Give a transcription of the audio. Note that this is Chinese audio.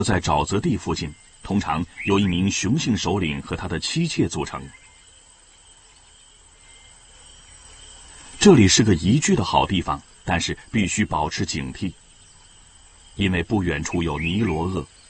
在沼泽地附近，通常由一名雄性首领和他的妻妾组成。这里是个宜居的好地方，但是必须保持警惕，因为不远处有尼罗鳄。